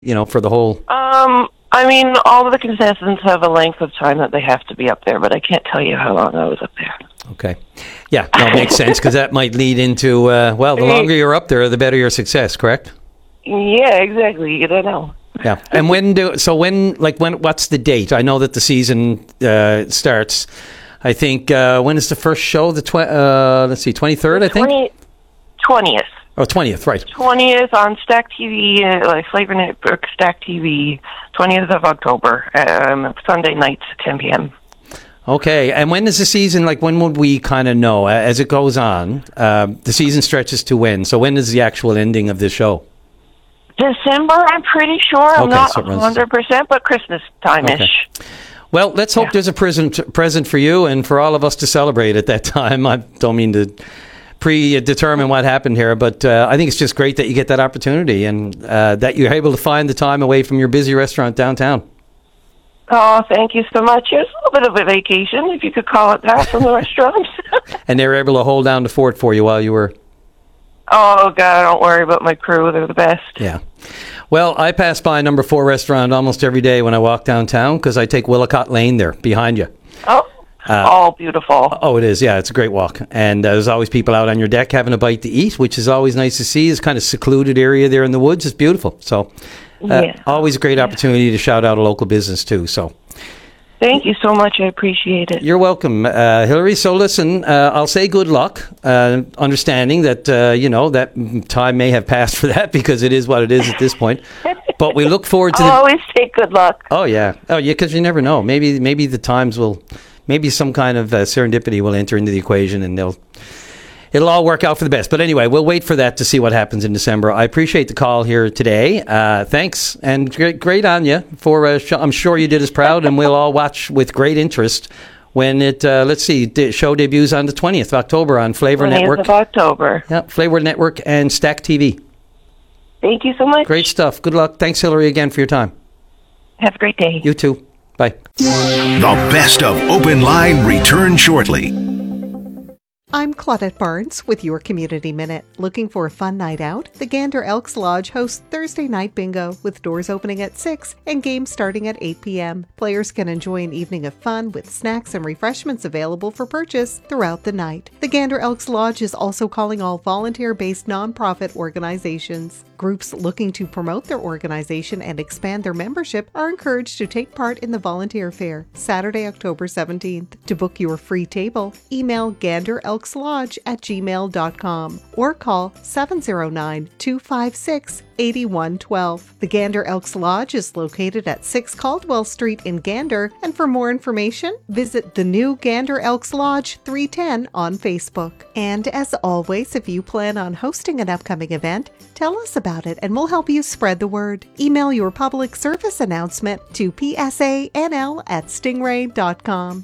for the whole... I mean, all of the contestants have a length of time that they have to be up there, but I can't tell you how long I was up there. Okay. Yeah, no, it makes sense, because that might lead into, the longer you're up there, the better your success, correct? Yeah, exactly. You don't know. Yeah. And what's the date? I know that the season starts, I think, when is the first show? 23rd, I think? 20th. Oh, 20th, right. 20th on Stack TV, Flavor Network, Stack TV, 20th of October, Sunday nights at 10 p.m. Okay, and when is the season, when would we kind of know? As it goes on, the season stretches to when? So when is the actual ending of the show? December, I'm pretty sure. I'm not 100%, but Christmas time-ish. Okay. Well, let's hope there's a present for you and for all of us to celebrate at that time. I don't mean to predetermine what happened here, but I think it's just great that you get that opportunity and that you're able to find the time away from your busy restaurant downtown. Oh, thank you so much. It was a little bit of a vacation, if you could call it that, from the restaurant. And they were able to hold down the fort for you while you were... Oh, God, don't worry about my crew. They're the best. Yeah. Well, I pass by Number 4 restaurant almost every day when I walk downtown, because I take Willicott Lane there, behind you. Oh, beautiful. Oh, it is. Yeah, it's a great walk. And there's always people out on your deck having a bite to eat, which is always nice to see. It's kind of secluded area there in the woods. It's beautiful. So always a great opportunity to shout out a local business, too. So thank you so much. I appreciate it. You're welcome, Hillary. So listen, I'll say good luck, understanding that, that time may have passed for that, because it is what it is at this point. But we look forward to... always say good luck. Oh, yeah. Because you never know. Maybe the times will... Maybe some kind of serendipity will enter into the equation, and it'll all work out for the best. But anyway, we'll wait for that to see what happens in December. I appreciate the call here today. Thanks, and great on you. I'm sure you did us proud, and we'll all watch with great interest when it, show debuts on the 20th of October on Flavor Network. 20th of October. Yeah, Flavor Network and Stack TV. Thank you so much. Great stuff. Good luck. Thanks, Hillary, again for your time. Have a great day. You too. Bye. The best of Open Line returns shortly. I'm Claudette Barnes with your Community Minute. Looking for a fun night out? The Gander Elks Lodge hosts Thursday Night Bingo, with doors opening at 6 and games starting at 8 p.m. Players can enjoy an evening of fun with snacks and refreshments available for purchase throughout the night. The Gander Elks Lodge is also calling all volunteer-based nonprofit organizations. Groups looking to promote their organization and expand their membership are encouraged to take part in the Volunteer Fair, Saturday, October 17th. To book your free table, email ganderelkslodge@gmail.com or call 709-256-8112. The Gander Elks Lodge is located at 6 Caldwell Street in Gander, and for more information, visit the new Gander Elks Lodge 310 on Facebook. And as always, if you plan on hosting an upcoming event, tell us about it and we'll help you spread the word. Email your public service announcement to psanl@stingray.com.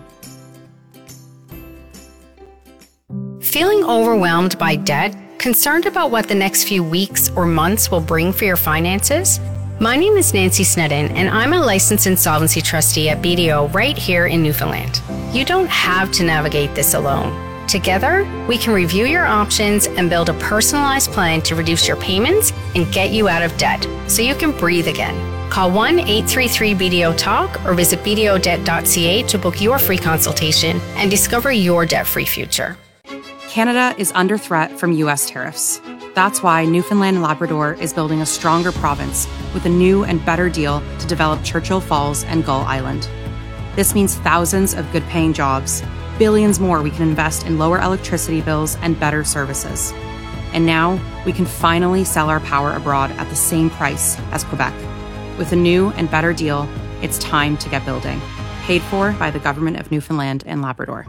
Feeling overwhelmed by debt? Concerned about what the next few weeks or months will bring for your finances? My name is Nancy Snedden, and I'm a licensed insolvency trustee at BDO right here in Newfoundland. You don't have to navigate this alone. Together, we can review your options and build a personalized plan to reduce your payments and get you out of debt so you can breathe again. Call 1-833-BDO-TALK or visit bdodebt.ca to book your free consultation and discover your debt-free future. Canada is under threat from U.S. tariffs. That's why Newfoundland and Labrador is building a stronger province with a new and better deal to develop Churchill Falls and Gull Island. This means thousands of good-paying jobs, billions more we can invest in lower electricity bills and better services. And now we can finally sell our power abroad at the same price as Quebec. With a new and better deal, it's time to get building. Paid for by the Government of Newfoundland and Labrador.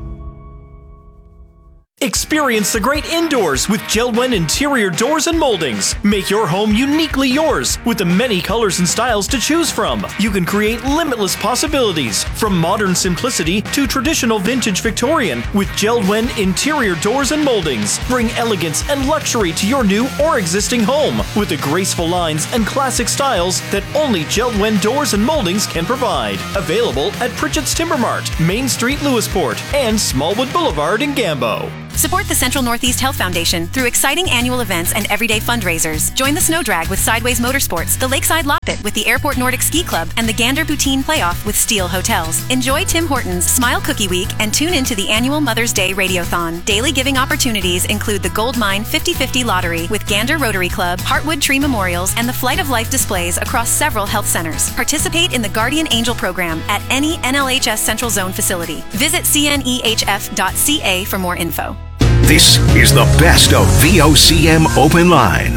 Experience the great indoors with JELD-WEN interior doors and moldings. Make your home uniquely yours with the many colors and styles to choose from. You can create limitless possibilities, from modern simplicity to traditional vintage Victorian with JELD-WEN interior doors and moldings. Bring elegance and luxury to your new or existing home with the graceful lines and classic styles that only JELD-WEN doors and moldings can provide. Available at Pritchett's Timber Mart, Main Street, Lewisport, and Smallwood Boulevard in Gambo. Support the Central Northeast Health Foundation through exciting annual events and everyday fundraisers. Join the Snow Drag with Sideways Motorsports, the Lakeside Lock Pit with the Airport Nordic Ski Club, and the Gander Poutine Playoff with Steel Hotels. Enjoy Tim Hortons Smile Cookie Week and tune into the annual Mother's Day Radiothon. Daily giving opportunities include the Gold Mine 50/50 Lottery with Gander Rotary Club, Heartwood Tree Memorials, and the Flight of Life displays across several health centers. Participate in the Guardian Angel program at any NLHS Central Zone facility. Visit cnehf.ca for more info. This is the best of VOCM Open Line.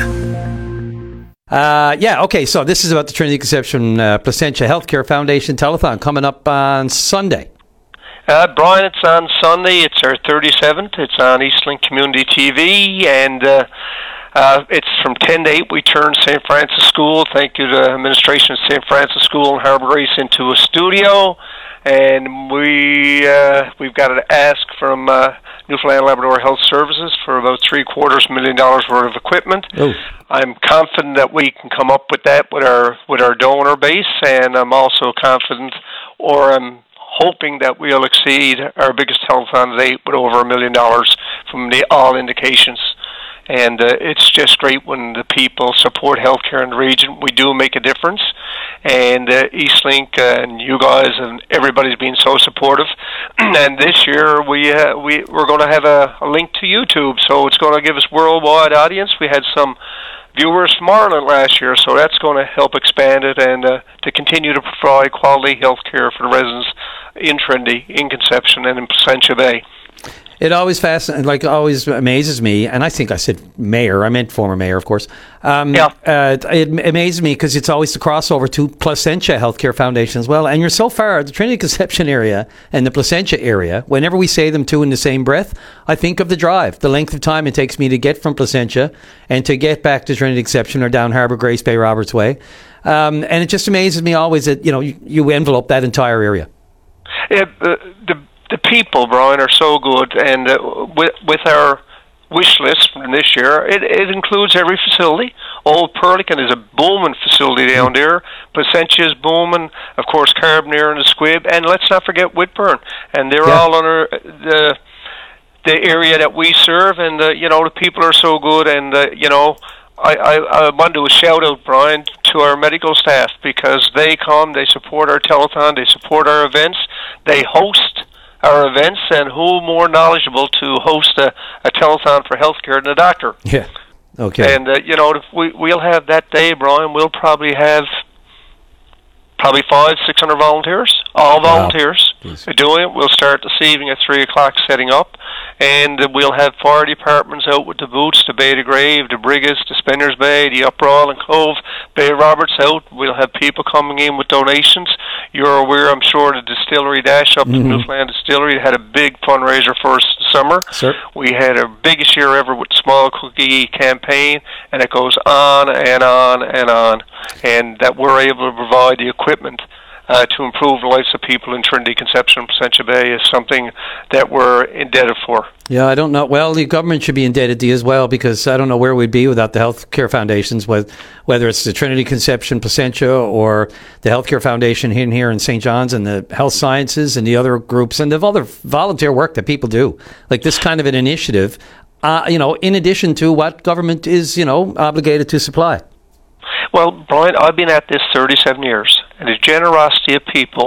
Okay, so this is about the Trinity Conception Placentia Healthcare Foundation Telethon coming up on Sunday. Brian, it's on Sunday. It's our 37th. It's on Eastlink Community TV, and it's from 10 to 8. We turn St. Francis School, thank you to the administration of St. Francis School in Harbour Grace, into a studio, and we've got an ask from Newfoundland Labrador Health Services for about $750,000 worth of equipment. Oh. I'm confident that we can come up with that with our donor base, and I'm also confident, or I'm hoping that we'll exceed our biggest telethon to date with over $1 million from all indications. And it's just great when the people support healthcare in the region. We do make a difference, and Eastlink and you guys and everybody's been so supportive. And this year we're going to have a link to YouTube, so it's going to give us worldwide audience. We had some viewers from Ireland last year, so that's going to help expand it and to continue to provide quality healthcare for the residents in Trinity, in Conception, and in Placentia Bay. It always always amazes me, and I think I said mayor. I meant former mayor, of course. It amazes me because it's always the crossover to Placentia Healthcare Foundation as well. And you're so far, the Trinity Conception area and the Placentia area, whenever we say them two in the same breath, I think of the drive, the length of time it takes me to get from Placentia and to get back to Trinity Conception or down Harbour Grace Bay Roberts Way. And it just amazes me always that, you envelope that entire area. Yeah, the people, Brian, are so good, and with our wish list from this year, it includes every facility. Old Perlican is a booming facility down there. Placentia is booming. Of course, Carbonear and the Squib, and let's not forget Whitburn. And they're all under the area that we serve, and the people are so good. And I want to do a shout out, Brian, to our medical staff, because they come, they support our telethon, they support our events, they host our events, and who more knowledgeable to host a telethon for healthcare than a doctor? Yeah. Okay. And if we'll have that day, Brian, we'll probably have 500-600 volunteers, all volunteers doing it. We'll start this evening at 3:00 setting up, and we'll have fire departments out with the boots, the Bay de Grave, the Brigas, the Spinners Bay, the Upper Island Cove, Bay Roberts out. We'll have people coming in with donations. You're aware, I'm sure, the Distillery Dash up to Newfoundland Distillery had a big fundraiser for us this summer. Sure. We had our biggest year ever with the Small Cookie campaign, and it goes on and on and on, and that we're able to provide the equipment to improve the lives of people in Trinity, Conception, and Placentia Bay is something that we're indebted for. Yeah, I don't know. Well, the government should be indebted to you as well, because I don't know where we'd be without the healthcare foundations, whether it's the Trinity Conception, Placentia, or the Healthcare Foundation in here in St. John's, and the Health Sciences, and the other groups, and the other volunteer work that people do. Like this kind of an initiative, in addition to what government is, obligated to supply. Well, Brian, I've been at this 37 years, and the generosity of people,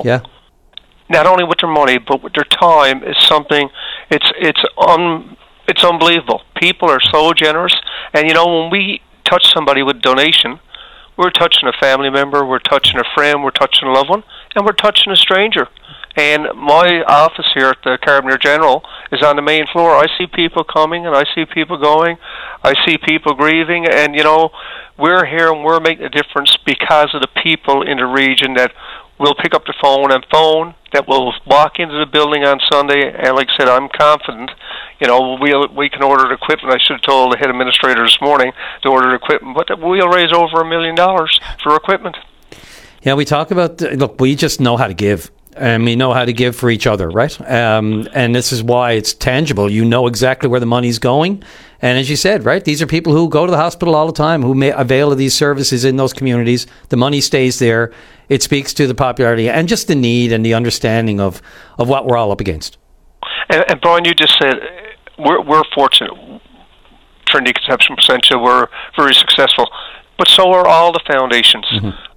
not only with their money but with their time, is something. It's unbelievable. People are so generous, and when we touch somebody with donation, we're touching a family member, we're touching a friend, we're touching a loved one, and we're touching a stranger. And my office here at the Carbonear General is on the main floor. I see people coming and I see people going. I see people grieving, and we're here and we're making a difference because of the people in the region that will pick up the phone, that will walk into the building on Sunday. And like I said, I'm confident, we can order the equipment. I should have told the head administrator this morning to order the equipment, but we'll raise over $1 million for equipment. Yeah, we talk about, we just know how to give. And we know how to give for each other, right? And this is why it's tangible. You know exactly where the money's going. And as you said, right, these are people who go to the hospital all the time, who may avail of these services in those communities. The money stays there. It speaks to the popularity and just the need and the understanding of what we're all up against. And Brian, you just said we're fortunate. Trinity Conception Placentia, we're very successful, but so are all the foundations.